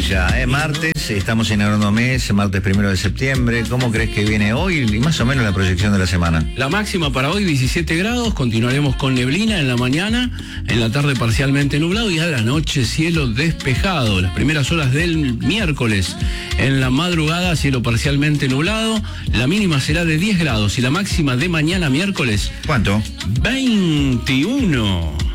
ya, martes, estamos inaugurando mes, martes 1 de septiembre. ¿Cómo crees que viene hoy y más o menos la proyección de la semana? La máxima para hoy 17 grados, continuaremos con neblina en la mañana, en la tarde parcialmente nublado y a la noche cielo despejado. Las primeras horas del miércoles, en la madrugada cielo parcialmente nublado, la mínima será de 10 grados y la máxima de mañana miércoles... ¿Cuánto? 21.